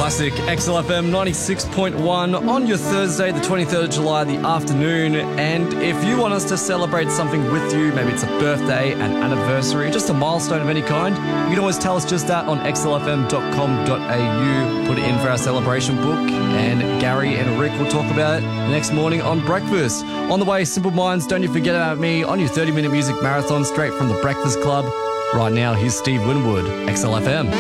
Classic XLFM 96.1 on your Thursday, the 23rd of July, the afternoon. And if you want us to celebrate something with you, maybe it's a birthday, an anniversary, just a milestone of any kind, you can always tell us just that on xlfm.com.au. Put it in for our celebration book, and Gary and Rick will talk about it the next morning on breakfast. On the way, Simple Minds, Don't You Forget About Me on your 30-minute music marathon straight from the Breakfast Club. Right now, here's Steve Winwood, XLFM.